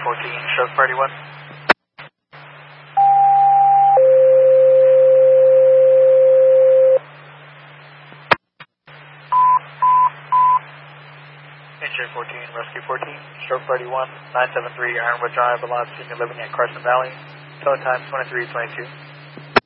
14, stroke party 1. Injury 14, rescue 14, stroke party 1, 973 Ironwood Drive, velocity 11 at Carson Valley, tow time 23:22.